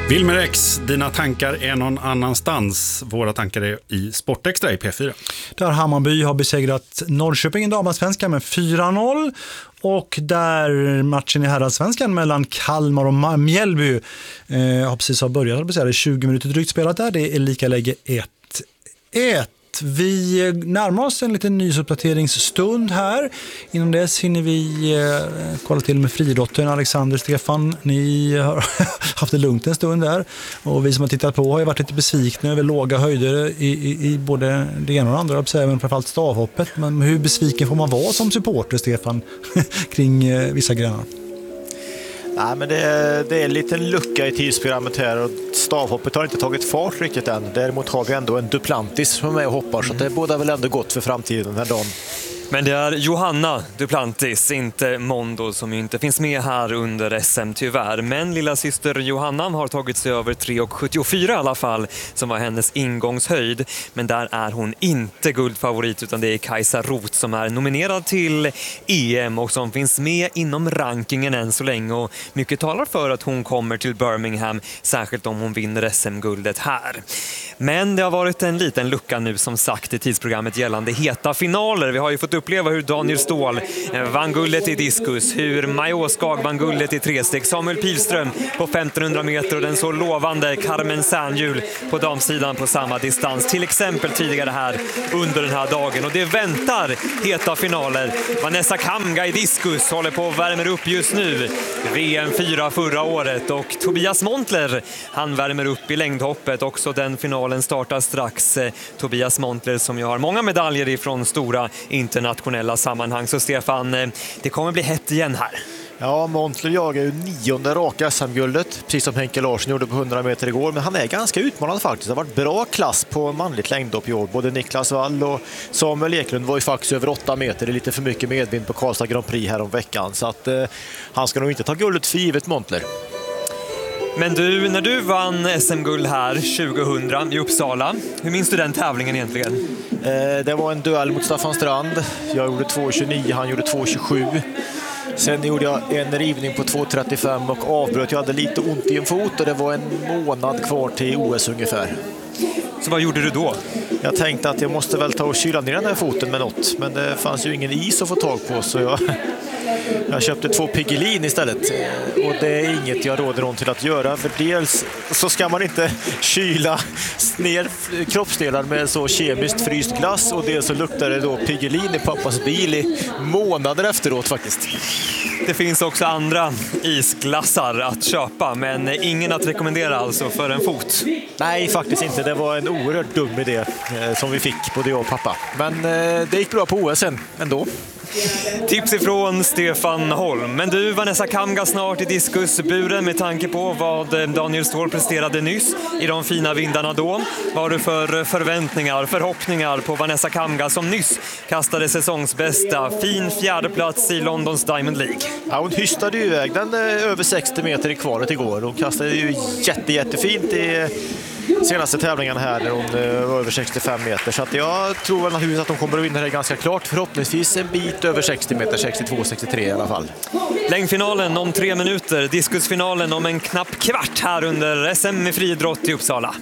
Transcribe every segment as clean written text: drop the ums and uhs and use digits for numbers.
Wilmer X, dina tankar är någon annanstans. Våra tankar är i Sportextra i P4. Där Hammarby har besegrat Norrköping i damallsvenskan med 4-0. Och där matchen i herrallsvenskan mellan Kalmar och Mjällby har precis börjat. Det är 20 minuter drygt spelat där. Det är lika läge 1-1. Vi närmar oss en liten nyhetsuppdateringsstund här. Innan dess hinner vi kolla till med friidrotten. Alexander, Stefan, ni har haft det lugnt en stund där. Och vi som har tittat på har ju varit lite besvikna över låga höjder i både det ena och det andra. Även framförallt stavhoppet. Men hur besviken får man vara som supporter, Stefan, kring vissa grenar? Nej, men det är en liten lucka i tidsprogrammet här och stavhoppet har inte tagit fart riktigt än. Däremot har vi ändå en Duplantis som är med och hoppar, så det båda väl ändå gott för framtiden den här dagen. Men det är Johanna Duplantis, inte Mondo, som ju inte finns med här under SM tyvärr. Men lilla syster Johanna har tagit sig över 3,74 i alla fall, som var hennes ingångshöjd. Men där är hon inte guldfavorit, utan det är Kajsa Roth som är nominerad till EM och som finns med inom rankingen än så länge. Och mycket talar för att hon kommer till Birmingham, särskilt om hon vinner SM-guldet här. Men det har varit en liten lucka nu som sagt i tidsprogrammet gällande heta finaler. Vi har ju fått uppleva hur Daniel Ståhl vann guldet i diskus, hur Maja Skag vann guldet i tresteg, Samuel Pilström på 1500 meter och den så lovande Carmen Sernhjul på damsidan på samma distans. Till exempel tidigare här under den här dagen. Och det väntar heta finaler. Vanessa Kamga i diskus håller på att värmer upp just nu. VM 4 förra året och Tobias Montler, han värmer upp i längdhoppet. Också den finalen startar strax. Tobias Montler som ju har många medaljer ifrån stora internationella sammanhang. Så Stefan, det kommer bli hett igen här. Ja, Montler jagar ju 9:e raka SM-guldet, precis som Henke Larsson gjorde på 100 meter igår. Men han är ganska utmanad faktiskt. Det har varit bra klass på manligt längdhopp i år. Både Niklas Wall och Samuel Eklund var ju faktiskt över 8 meter. Det är lite för mycket medvind på Karlstad Grand Prix här om veckan. Så att han ska nog inte ta guldet för givet, Montler. Men du, när du vann SM-guld här 2000 i Uppsala, hur minns du den tävlingen egentligen? Det var en duell mot Staffan Strand. Jag gjorde 2,29, han gjorde 2,27. Sen gjorde jag en rivning på 2,35 och avbröt. Jag hade lite ont i en fot och det var en månad kvar till OS ungefär. Så vad gjorde du då? Jag tänkte att jag måste väl ta och kyla ner den här foten med något. Men det fanns ju ingen is att få tag på, så jag köpte 2 Piggelin istället. Och det är inget jag råder någon till att göra. För dels så ska man inte kyla ner kroppsdelar med så kemiskt fryst glass. Och dels så luktar det då Piggelin i pappas bil i månader efteråt faktiskt. Det finns också andra isglassar att köpa, men ingen att rekommendera alltså för en fot. Nej, faktiskt inte. Det var en oerhört dum idé som vi fick, både jag och pappa. Men det gick bra på OS sen ändå. Tips ifrån Stefan Holm. Men du, Vanessa Kamga snart i diskusburen med tanke på vad Daniel Ståhl presterade nyss i de fina vindarna då. Vad har du för förväntningar, förhoppningar på Vanessa Kamga som nyss kastade säsongsbästa fin 4:e plats i Londons Diamond League? Ja, hon hystade ju iväg den över 60 meter i kvalet igår. Hon kastade ju jättefint i senaste tävlingen här när hon var över 65 meter. Så att jag tror väl naturligtvis att hon kommer att vinna det ganska klart. Förhoppningsvis en bit över 60 meter, 62-63 i alla fall. Längdfinalen om 3 minuter, diskusfinalen om en knapp kvart här under SM i friidrott i Uppsala.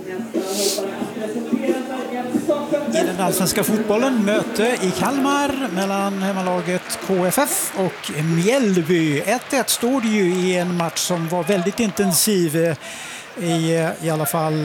I den allsvenska fotbollen möte i Kalmar mellan hemmalaget KFF och Mjällby. 1-1 står det ju i en match som var väldigt intensiv i alla fall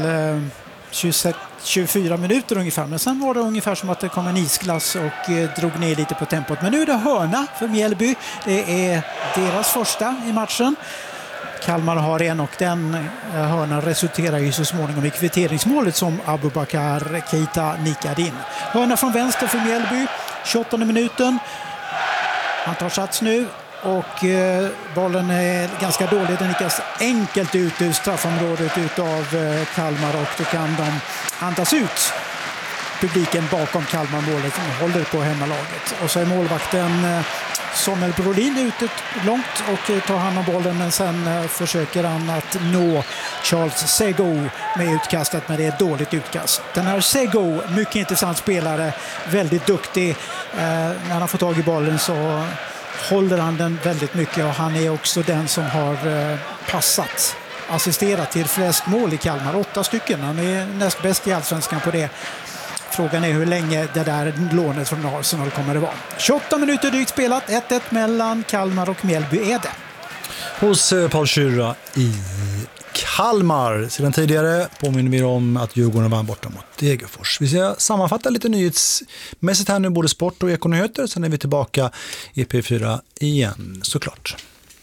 24 minuter ungefär. Men sen var det ungefär som att det kom en isglass och drog ner lite på tempot. Men nu är det hörna för Mjällby. Det är deras första i matchen. Kalmar har en och den hörnan resulterar ju så småningom i kvitteringsmålet som Abubakar Keita nickade in. Hörna från vänster för Mjällby, 28 minuten. Han tar sats nu och bollen är ganska dålig. Den nickas enkelt ut ur straffområdet utav Kalmar och då kan de andas ut. Publiken bakom Kalmar-målet som håller på hemmalaget. Och så är målvakten Samuel Brolin ute långt och tar hand om bollen, men sen försöker han att nå Charles Sego med utkastet, men det är ett dåligt utkast. Den här Sego, mycket intressant spelare, väldigt duktig. När han får tag i bollen så håller han den väldigt mycket och han är också den som har passat assisterat till flest mål i Kalmar, 8 stycken. Han är näst bäst i allsvenskan på det. Frågan är hur länge det där lånet från Arsenal kommer att vara. 28 minuter drygt spelat, 1-1 mellan Kalmar och Mjällby är det. Hos Paul Schürrer i Kalmar. Sedan tidigare påminner vi om att Djurgården vann borta mot Degerfors. Vi ska sammanfatta lite nyhetsmässigt här nu, både sport och ekonyheter. Sen är vi tillbaka i P4 igen, såklart.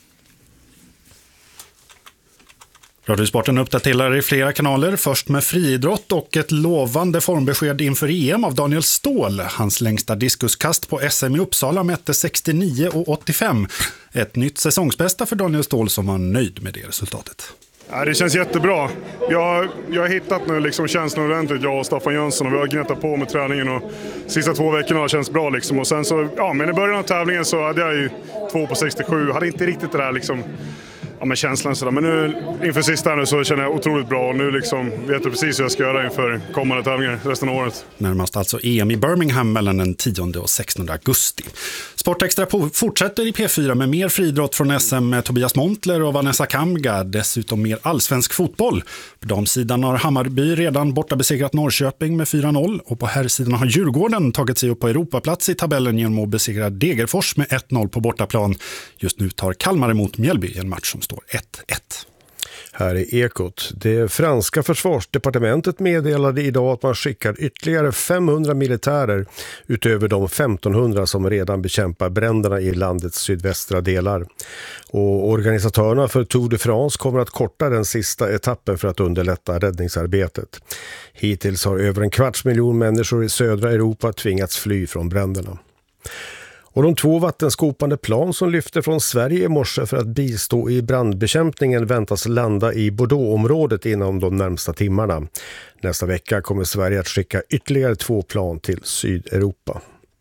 Radiosporten uppdaterar i flera kanaler, först med friidrott och ett lovande formbesked inför EM av Daniel Ståhl. Hans längsta diskuskast på SM i Uppsala mätte 69,85. Ett nytt säsongsbästa för Daniel Ståhl som var nöjd med det resultatet. Ja, det känns jättebra. Jag har hittat nu liksom känslan ordentligt, jag och Staffan Jönsson, och vi har gnettat på med träningen och sista 2 veckorna har känts bra liksom. Och sen så, ja, men i början av tävlingen så hade jag ju 2 på 67, hade inte riktigt det där liksom, ja, men känslan sådär. Men nu inför sista nu så känner jag otroligt bra och nu liksom vet jag precis hur jag ska göra inför kommande tävlingar resten av året. Närmast alltså EM i Birmingham mellan den 10 och 16 augusti. Sportextra fortsätter i P4 med mer friidrott från SM med Tobias Montler och Vanessa Kamga. Dessutom mer allsvensk fotboll. På damsidan har Hammarby redan borta besegrat Norrköping med 4-0. Och på herrsidan har Djurgården tagit sig upp på Europaplats i tabellen genom att besegra Degerfors med 1-0 på bortaplan. Just nu tar Kalmar emot Mjällby i en match som står 1-1. Här är Ekot. Det franska försvarsdepartementet meddelade idag att man skickar ytterligare 500 militärer utöver de 1500 som redan bekämpar bränderna i landets sydvästra delar. Och organisatörerna för Tour de France kommer att korta den sista etappen för att underlätta räddningsarbetet. Hittills har över 250 000 människor i södra Europa tvingats fly från bränderna. Och de 2 vattenskopande plan som lyfter från Sverige i morse för att bistå i brandbekämpningen väntas landa i Bordeaux-området inom de närmsta timmarna. Nästa vecka kommer Sverige att skicka ytterligare 2 plan till Sydeuropa.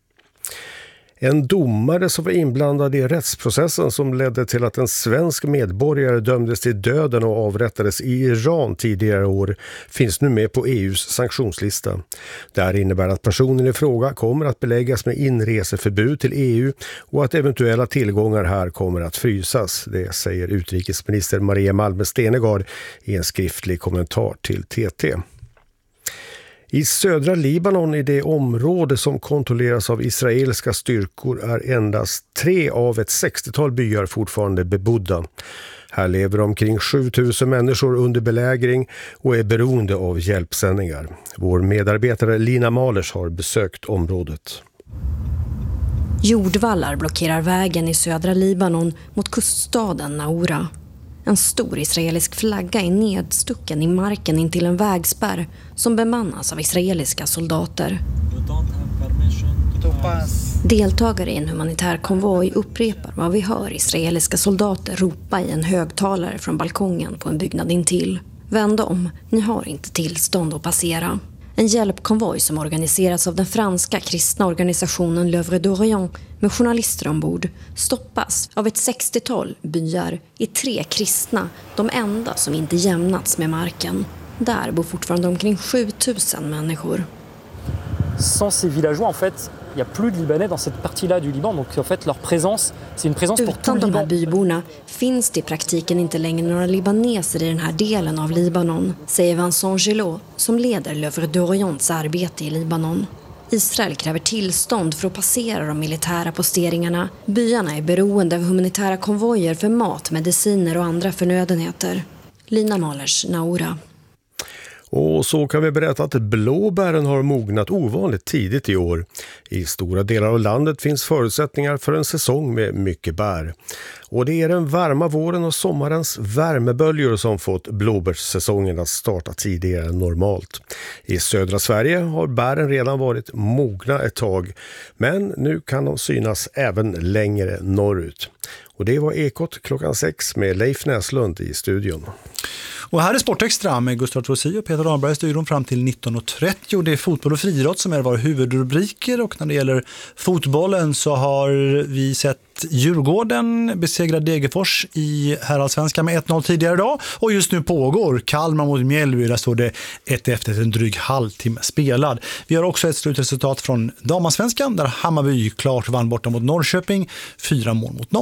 En domare som var inblandad i rättsprocessen som ledde till att en svensk medborgare dömdes till döden och avrättades i Iran tidigare år finns nu med på EUs sanktionslista. Det här innebär att personen i fråga kommer att beläggas med inreseförbud till EU och att eventuella tillgångar här kommer att frysas. Det säger utrikesminister Maria Malmö Stenegard i en skriftlig kommentar till TT. I södra Libanon, i det område som kontrolleras av israeliska styrkor, är endast 3 av ett 60-tal byar fortfarande bebodda. Här lever omkring 7000 människor under belägring och är beroende av hjälpsändningar. Vår medarbetare Lina Malers har besökt området. Jordvallar blockerar vägen i södra Libanon mot kuststaden Naura. En stor israelisk flagga är nedstucken i marken intill en vägspärr som bemannas av israeliska soldater. Deltagare i en humanitär konvoj upprepar vad vi hör israeliska soldater ropa i en högtalare från balkongen på en byggnad intill. Vänd om, ni har inte tillstånd att passera. En hjälpkonvoj som organiserats av den franska kristna organisationen L'Œuvre d'Orient med journalister ombord stoppas av ett 60-tal byar i 3 kristna, de enda som inte jämnats med marken. Där bor fortfarande omkring 7000 människor. Sans ces villageois, en fait, il y a plus de Libanais dans cette partie-là du Liban, donc en fait leur présence, c'est une présence pour tout Utan le de här Liban. byborna finns det i praktiken inte längre några libaneser i den här delen av Libanon, säger Vincent Gelot som leder L'Œuvre d'Orients arbete i Libanon. Israel kräver tillstånd för att passera de militära posteringarna. Byarna är beroende av humanitära konvojer för mat, mediciner och andra förnödenheter. Lina Malers, Naura. Och så kan vi berätta att blåbären har mognat ovanligt tidigt i år. I stora delar av landet finns förutsättningar för en säsong med mycket bär. Och det är den varma våren och sommarens värmeböljor som fått blåbärssäsongen att starta tidigare än normalt. I södra Sverige har bären redan varit mogna ett tag, men nu kan de synas även längre norrut. Och det var Ekot klockan 6 med Leif Näslund i studion. Och här är Sportextra med Gustav Trossi och Peter Dahlberg i studion fram till 19.30. Det är fotboll och friidrott som är våra huvudrubriker, och när det gäller fotbollen så har vi sett Djurgården besegra Degerfors i herrallsvenskan med 1-0 tidigare idag, och just nu pågår Kalmar mot Mjällby. Där står det 1 efter en dryg halvtimme spelad. Vi har också ett slutresultat från damallsvenskan där Hammarby klart vann borta mot Norrköping 4-0.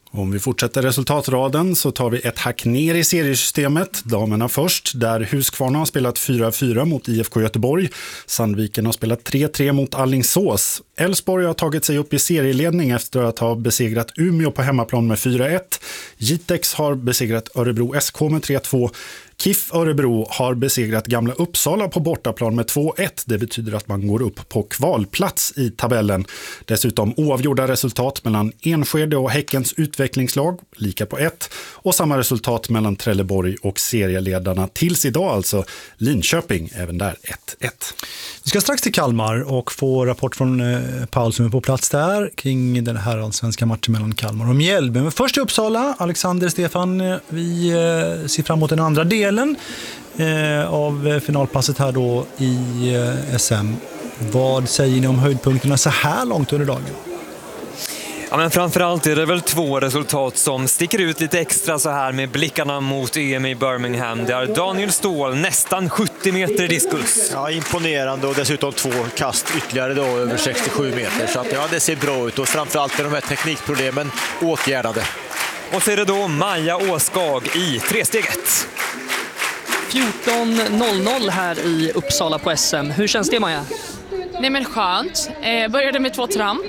Om vi fortsätter resultatraden så tar vi ett hack ner i seriesystemet. Damerna först, där Huskvarna har spelat 4-4 mot IFK Göteborg. Sandviken har spelat 3-3 mot Allingsås. Elfsborg har tagit sig upp i serieledning efter att ha besegrat Umeå på hemmaplan med 4-1. Jitex har besegrat Örebro SK med 3-2. KIF Örebro har besegrat Gamla Uppsala på bortaplan med 2-1. Det betyder att man går upp på kvalplats i tabellen. Dessutom oavgjorda resultat mellan Enskede och Häckens utvecklingslag, lika på 1. Och samma resultat mellan Trelleborg och serieledarna tills idag, alltså Linköping, även där 1-1. Vi ska strax till Kalmar och få rapport från Paul som är på plats där kring den här allsvenska matchen mellan Kalmar och Mjällby. Men först i Uppsala, Alexander, Stefan, vi ser fram emot den andra delen av finalpasset här då i SM. Vad säger ni om höjdpunkterna så här långt under dagen? Ja, men framförallt är det väl två resultat som sticker ut lite extra så här med blickarna mot EM i Birmingham. Det är Daniel Ståhl, nästan 70 meter i diskus. Ja, imponerande, och dessutom 2 kast ytterligare då över 67 meter. Så att, ja, det ser bra ut, och framförallt är de här teknikproblemen åtgärdade. Och så är det då Maja Åskag i 3-steget. 14.00 här i Uppsala på SM. Hur känns det, Maja? Nej, men skönt. Började med 2 tramp.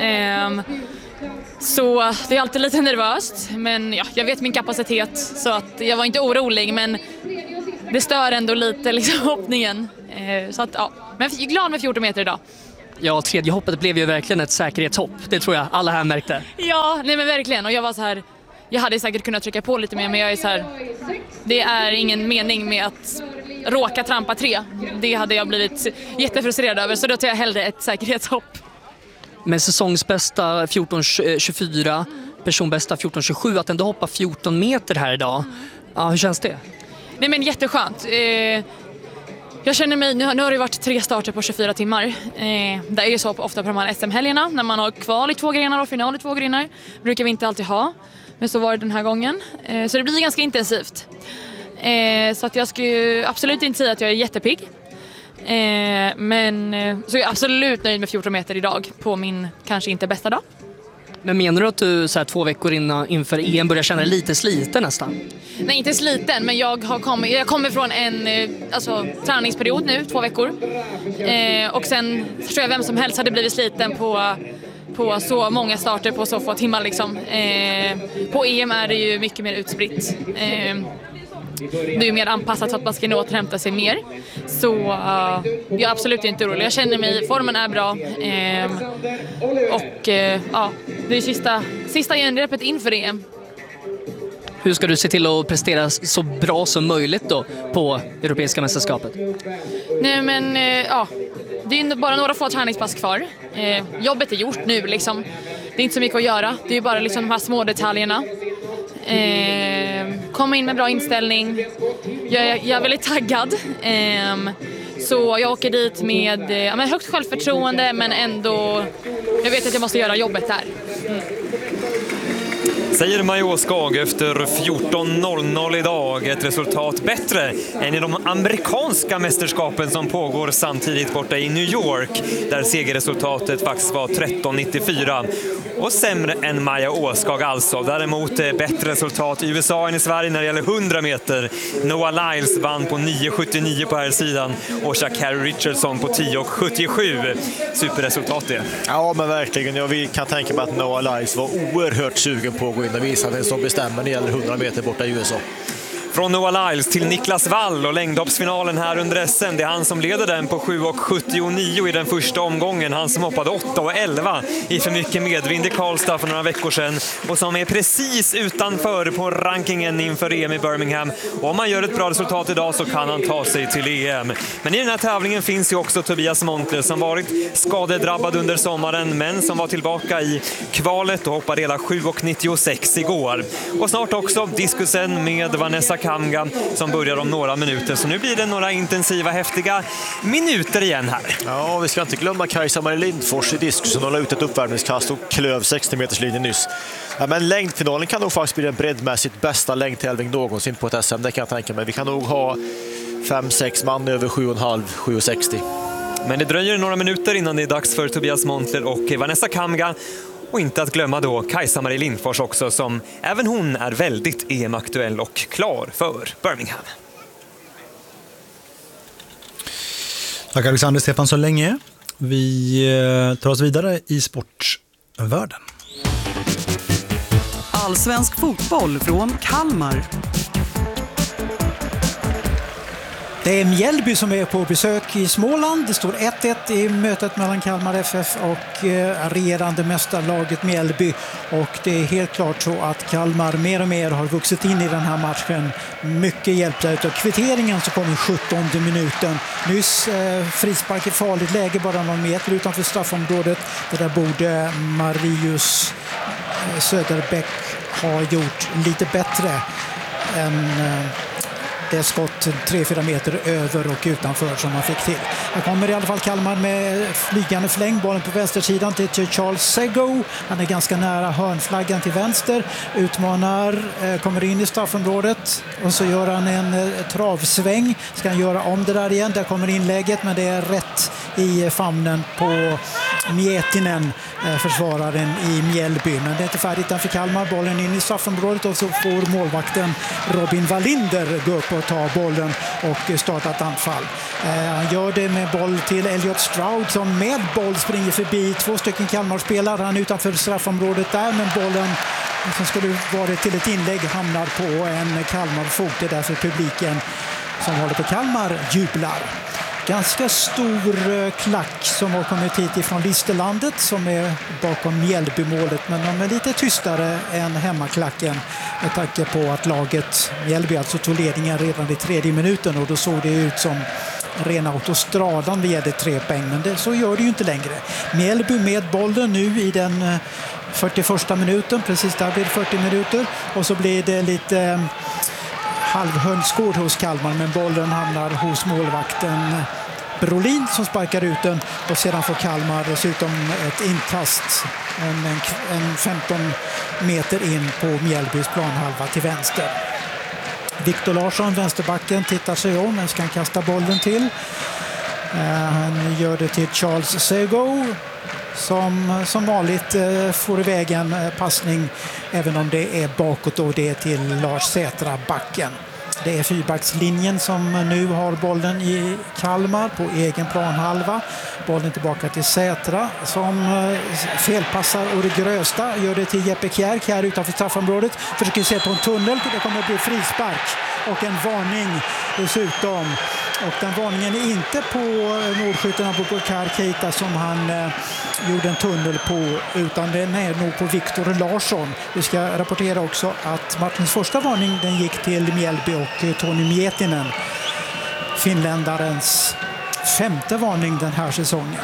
Så det är alltid lite nervöst, men ja, jag vet min kapacitet, så att jag var inte orolig, men det stör ändå lite liksom hoppningen. Så att, ja. Men jag är glad med 14 meter idag. Ja, tredje hoppet blev ju verkligen ett säkerhetshopp. Det tror jag alla här märkte. Ja, nej men verkligen. Och jag var så här, jag hade säkert kunnat trycka på lite mer, men jag är så här, det är ingen mening med att råka trampa 3. Det hade jag blivit jättefrustrerad över, så då tar jag hellre ett säkerhetshopp. Men säsongsbästa 14.24, personbästa 14.27, att ändå hoppa 14 meter här idag. Ja, hur känns det? Nej, men jätteskönt. Jag känner mig, nu har det varit 3 starter på 24 timmar. Det är ju så ofta på de här SM-helgerna, när man har kval i 2 grenar och final i 2 grenar. Brukar vi inte alltid ha, men så var det den här gången. Så det blir ganska intensivt. Så att jag skulle absolut inte säga att jag är jättepigg. Men så är jag absolut nöjd med 14 meter idag på min kanske inte bästa dag. Men menar du att du så här 2 veckor inför EM börjar känna dig lite sliten nästan? Nej, inte sliten, men jag kommer från en träningsperiod nu, 2 veckor. Och sen tror jag vem som helst hade blivit sliten på så många starter på så få timmar liksom. På EM är det ju mycket mer utspritt. Det är ju mer anpassat så att man ska nå återhämta sig mer. Så jag är absolut inte orolig. Jag känner mig, formen är bra. Det är sista genrepet inför EM. Hur ska du se till att prestera så bra som möjligt då på Europeiska mästerskapet? Nej, men det är bara några få träningspass kvar. Jobbet är gjort nu liksom. Det är inte så mycket att göra. Det är bara liksom de här små detaljerna. Komma in med bra inställning. Jag är väldigt taggad. Så jag åker dit med högt självförtroende, men ändå jag vet att jag måste göra jobbet där. Säger Maja Åskag efter 14.00 idag. Ett resultat bättre än i de amerikanska mästerskapen som pågår samtidigt borta i New York, där segerresultatet faktiskt var 13.94. Och sämre än Maja Åskag alltså. Däremot bättre resultat i USA än i Sverige när det gäller 100 meter. Noah Lyles vann på 9.79 på här sidan och Sha'Carri Richardson på 10.77. Superresultat det. Ja, men verkligen. Vi kan tänka mig att Noah Lyles var oerhört sugen på att gå in och visa vem som bestämmer när det gäller 100 meter borta i USA. Från Noah Lyles till Niklas Wall och längdhoppsfinalen här under SM. Det är han som leder den på 7.79 i den första omgången. Han som hoppade 8.11 i för mycket medvind i Karlstad för några veckor sedan. Och som är precis utanför på rankingen inför EM i Birmingham. Och om han gör ett bra resultat idag så kan han ta sig till EM. Men i den här tävlingen finns ju också Tobias Montler som varit skadedrabbad under sommaren, men som var tillbaka i kvalet och hoppade hela 7.96 igår. Och snart också diskusen med Vanessa Kamga som börjar om några minuter. Så nu blir det några intensiva, häftiga minuter igen här. Ja, vi ska inte glömma Kajsa-Marie Lindfors i diskus som la ut ett uppvärmningskast och klöv 60-meterslinjen nyss. Ja, men längdfinalen kan nog faktiskt bli den breddmässigt bästa längdtävling någonsin på ett SM, det kan jag tänka mig. Vi kan nog ha 5-6 man över 7,5-7,60. Men det dröjer några minuter innan det är dags för Tobias Montler och Vanessa Kamga Och inte att glömma då Kajsa-Marie Lindfors också, som även hon är väldigt EM-aktuell och klar för Birmingham. Tack Alexander Stefan så länge. Vi tar oss vidare i sportvärlden. Allsvensk fotboll från Kalmar. Det är Mjällby som är på besök i Småland. Det står 1-1 i mötet mellan Kalmar FF och regerande mästarlaget Mjällby. Och det är helt klart så att Kalmar mer och mer har vuxit in i den här matchen. Mycket hjälpta utav kvitteringen som kom i 17:e minuten. Nyss frispark i farligt läge, bara någon meter utanför straffområdet. Det där borde Marius Söderbäck ha gjort lite bättre än det är skott 3-4 meter över och utanför som man fick till. Här kommer i alla fall Kalmar med flygande fläng. Bollen på vänstersidan till Charles Sego. Han är ganska nära hörnflaggan till vänster. Utmanar, kommer in i straffområdet och så gör han en travsväng. Ska han göra om det där igen. Där kommer inlägget, men det är rätt i famnen på Mietinen, försvararen i Mjällby. Men det är inte färdigt än för Kalmar. Bollen in i straffområdet och så får målvakten Robin Wallinder gå upp och ta bollen och starta ett anfall. Han gör det med boll till Elliot Stroud som med boll springer förbi 2 stycken Kalmar-spelare. Han är utanför straffområdet där, men bollen som skulle vara till ett inlägg hamnar på en Kalmar-fot. Det är därför publiken som håller på Kalmar jublar. Ganska stor klack som har kommit hit ifrån Listerlandet som är bakom Mjällbymålet, men de är lite tystare än hemmaklacken med tanke på att laget Mjällby alltså tog ledningen redan i 3:e minuten och då såg det ut som rena autostradan vi hade 3 poäng, men så gör det ju inte längre. Mjällby med bollen nu i den 41:a minuten, precis där blir det 40 minuter och så blir det lite halvhönsgård hos Kalmar, men bollen hamnar hos målvakten Brolin som sparkar ut den och sedan får Kalmar dessutom ett inkast en 15 meter in på Mjällbys planhalva till vänster. Viktor Larsson, vänsterbacken, tittar sig om, men ska han kasta bollen till. Han gör det till Charles Sego som vanligt får iväg en passning även om det är bakåt och det är till Lars Sätra, backen. Det är fyrbackslinjen som nu har bollen i Kalmar på egen planhalva. Bollen tillbaka till Sätra som felpassar och det grösta. Gör det till Jeppe Kjær. Kjær utanför straffområdet. Försöker se på en tunnel. Det kommer att bli frispark och en varning dessutom. Och den varningen är inte på målskytten Abubakar Keita som han gjorde en tunnel på, utan den är nog på Viktor Larsson. Vi ska rapportera också att Martins första varning den gick till Mjällby och Tony Mietinen. Finländarens 5:e varning den här säsongen.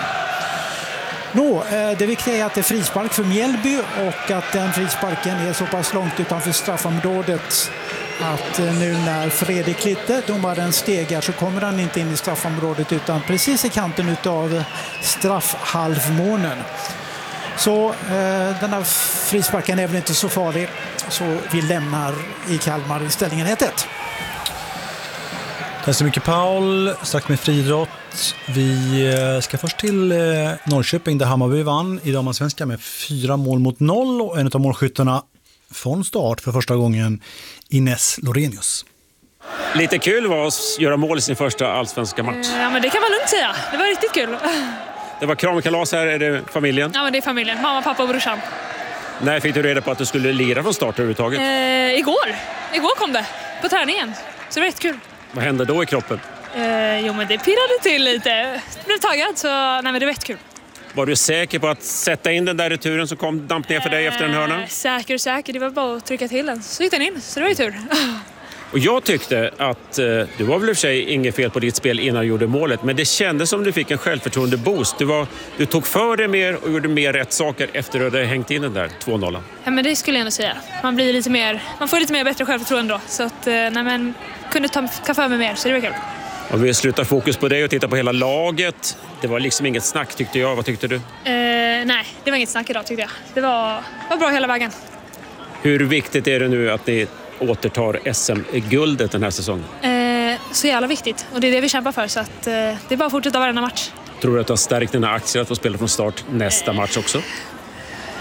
Det viktiga är att det är frispark för Mjällby och att den frisparken är så pass långt utanför straffområdet att nu när Fredrik Litte, domaren, stegar så kommer han inte in i straffområdet utan precis i kanten utav straffhalvmånen. Så den här frisparken är väl inte så farlig, så vi lämnar i Kalmar i ställningen 1-1. Tack så mycket Paul, strax med friidrott. Vi ska först till Norrköping där Hammarby vann i damallsvenskan med 4-0 och en av målskyttarna från start för första gången Ines Lorenius. Lite kul var att göra mål i sin första allsvenska match. Ja, men det kan man lugnt säga. Det var riktigt kul. Det var kram och kalas här, är det familjen? Ja, men det är familjen. Mamma, pappa och brorsan. När fick du reda på att du skulle lira från start överhuvudtaget? Igår kom det på träningen. Så det var jättekul. Vad hände då i kroppen? Jo, men det pirrade till lite. Jag blev taggad, så nej, men det var jättekul. Var du säker på att sätta in den där returen som kom damp ner för dig efter en hörna? Säker. Det var bara att trycka till den. Så gick den in, så det var ju tur. Och jag tyckte att du var väl i och för sig inget fel på ditt spel innan du gjorde målet. Men det kändes som du fick en självförtroende-boost. Du tog för dig mer och gjorde mer rätt saker efter att du hade hängt in den där 2-0. Ja, men det skulle jag ändå säga. Man får lite mer bättre självförtroende då. Så att, kunde ta för mig mer, så det var kul. Om vi slutar fokus på dig och tittar på hela laget. Det var liksom inget snack tyckte jag. Vad tyckte du? Nej, det var inget snack idag tyckte jag. Det var bra hela vägen. Hur viktigt är det nu att ni återtar SM-guldet den här säsongen? Så jävla viktigt. Och det är det vi kämpar för. Så att, det är bara att fortsätta varenda match. Tror du att du har stärkt dina aktier att få spela från start nästa match också?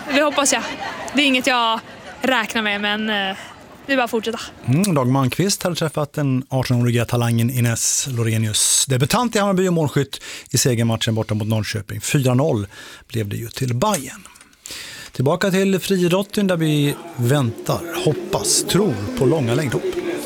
det hoppas jag. Det är inget jag räknar med, men det är bara att fortsätta. Dag Malmqvist hade träffat den 18-åriga talangen Ines Lorenius. Debutant i Hammarby och målskytt i segermatchen borta mot Norrköping. 4-0 blev det ju till Bayern. Tillbaka till friidrotten där vi väntar, hoppas, tror på långa längdhopp.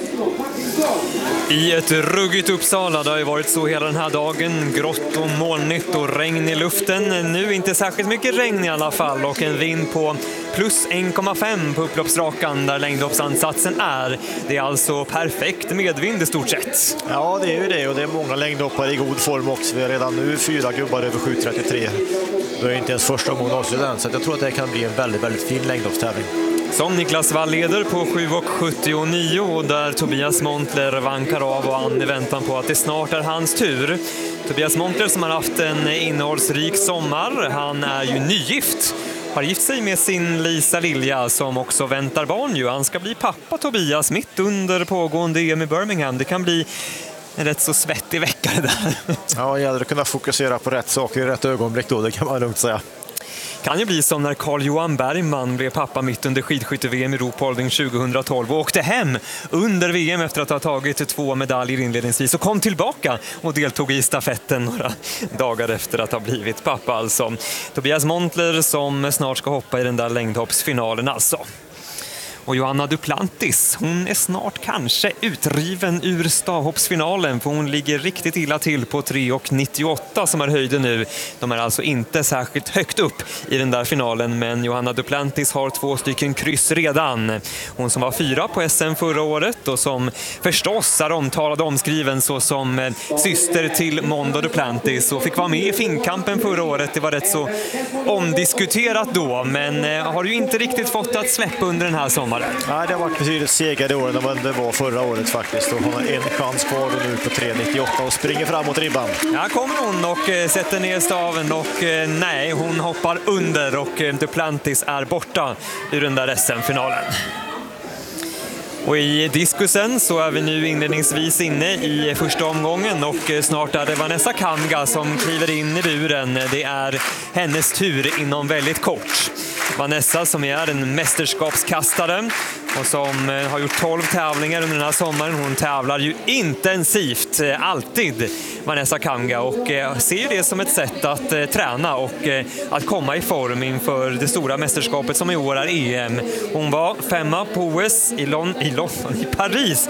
I ett ruggigt Uppsala, det har ju varit så hela den här dagen. Grått och molnigt och regn i luften. Nu inte särskilt mycket regn i alla fall och en vind på plus 1,5 på upploppsrakan där längdhoppsansatsen är. Det är alltså perfekt medvind i stort sett. Ja, det är ju det och det är många längdhoppare i god form också. Vi har redan nu 4 gubbar över 7,33. Det är inte ens första gången avslutat, så jag tror att det kan bli en väldigt, väldigt fin längdhoppstävling. Som Niklas Wall leder på 7,79 och där Tobias Montler vankar av och an i väntan på att det snart är hans tur. Tobias Montler som har haft en innehållsrik sommar, han är ju nygift. Har gift sig med sin Lisa Lilja som också väntar barn ju. Han ska bli pappa Tobias mitt under pågående EM i Birmingham. Det kan bli en rätt så svettig vecka det där. Ja, jag hade kunnat fokusera på rätt saker i rätt ögonblick då, det kan man lugnt säga. Kan ju bli som när Carl-Johan Bergman blev pappa mitt under skidskytte-VM i Ropholding 2012 och åkte hem under VM efter att ha tagit 2 medaljer inledningsvis och kom tillbaka och deltog i stafetten några dagar efter att ha blivit pappa alltså. Tobias Montler som snart ska hoppa i den där längdhoppsfinalen alltså. Och Johanna Duplantis, hon är snart kanske utriven ur stavhoppsfinalen för hon ligger riktigt illa till på 3,98 som är höjden nu. De är alltså inte särskilt högt upp i den där finalen, men Johanna Duplantis har 2 stycken kryss redan. Hon som var 4 på SM förra året och som förstås är omtalad och omskriven så som syster till Mondo Duplantis och fick vara med i finkampen förra året. Det var rätt så omdiskuterat då, men har ju inte riktigt fått att släppa under den här sommaren. Nej, det har varit betydligt segare år än det var förra året faktiskt. Och hon har en chans kvar nu på 3,98 och springer fram mot ribban. Ja, kommer hon och sätter ner staven och nej, hon hoppar under och Duplantis är borta ur den där SM-finalen. Och i diskusen så är vi nu inledningsvis inne i första omgången och snart är det Vanessa Kamga som kliver in i buren. Det är hennes tur inom väldigt kort. Vanessa som är en mästerskapskastare och som har gjort 12 tävlingar under den här sommaren. Hon tävlar ju intensivt, alltid Vanessa Kamga och ser det som ett sätt att träna och att komma i form inför det stora mästerskapet som i år är EM. Hon var 5:a på OS i Paris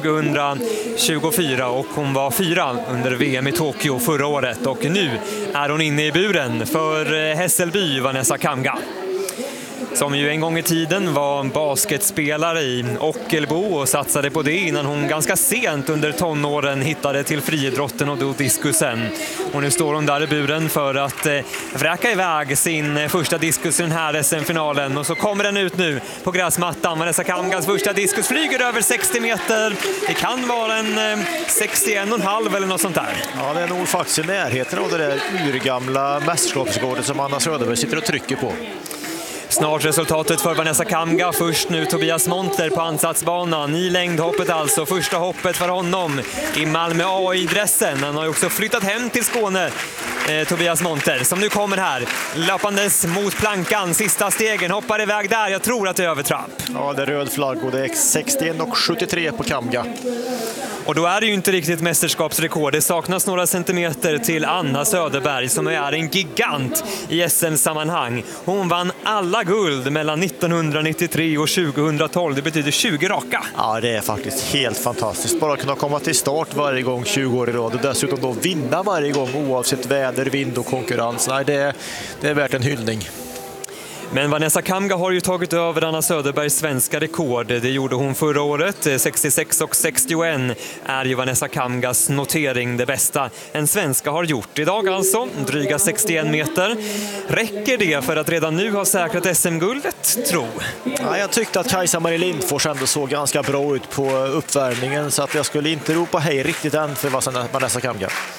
2024 och hon var 4 under VM i Tokyo förra året och nu är hon inne i buren för Hässelby, Vanessa Kamga. Som ju en gång i tiden var basketspelare i Ockelbo och satsade på det innan hon ganska sent under tonåren hittade till friidrotten och då diskusen. Och nu står hon där i buren för att vräka iväg sin första diskus i den här SM-finalen. Och så kommer den ut nu på gräsmattan. Vanessa Kamgas första diskus flyger över 60 meter. Det kan vara en 61,5 eller något sånt där. Ja, det är nog faktiskt i närheten av det där urgamla mästerskapsrekordet som Anna Söderberg sitter och trycker på. Snart resultatet för Vanessa Kamga. Först nu Tobias Montler på ansatsbanan i längdhoppet alltså. Första hoppet för honom i Malmö AI-dressen. Han har ju också flyttat hem till Skåne, Tobias Montler, som nu kommer här. Löpandes mot plankan, sista stegen, hoppar iväg där. Jag tror att det är övertramp. Ja, det är röd flagg och det är 61,73 på Kamga. Och då är det ju inte riktigt mästerskapsrekord. Det saknas några centimeter till Anna Söderberg som är en gigant i SM-sammanhang. Hon vann alla guld mellan 1993 och 2012. Det betyder 20 raka. Ja, det är faktiskt helt fantastiskt. Bara kunna komma till start varje gång 20 år i rad och dessutom då vinna varje gång oavsett väder, vind och konkurrens. Nej, det är värt en hyllning. Men Vanessa Kamga har ju tagit över Anna Söderbergs svenska rekord. Det gjorde hon förra året. 66,61 är ju Vanessa Kamgas notering, det bästa en svenska har gjort. Idag alltså, dryga 61 meter. Räcker det för att redan nu ha säkrat SM-guldet, tro? Ja, jag tyckte att Kajsa-Marie Lindfors ändå såg ganska bra ut på uppvärmningen så att jag skulle inte ropa hej riktigt än för Vanessa Kamga.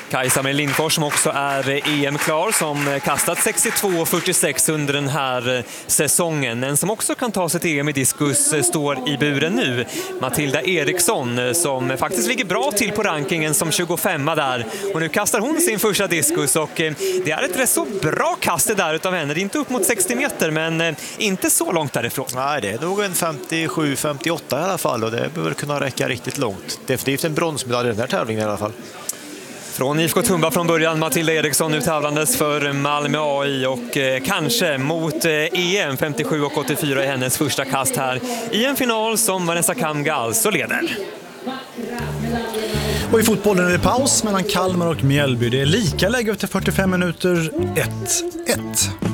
Kajsa Lindfors som också är EM-klar, som kastat 62,46 under den här säsongen. En som också kan ta sig till EM i diskus står i buren nu. Matilda Eriksson som faktiskt ligger bra till på rankingen som 25 där. Och nu kastar hon sin första diskus och det är ett rätt så bra kast där utav henne. Det är inte upp mot 60 meter men inte så långt därifrån. Nej, det är nog en 57-58 i alla fall och det bör kunna räcka riktigt långt. Definitivt en bronsmedalj i den här tävlingen i alla fall. Från IFK Tumba från början, Matilda Eriksson nu tävlandes för Malmö AI och kanske mot EM 57 och 84 i hennes första kast här i en final som Vanessa Kamga alltså leder. Och i fotbollen är det paus mellan Kalmar och Mjällby. Det är lika läge efter 45 minuter 1-1.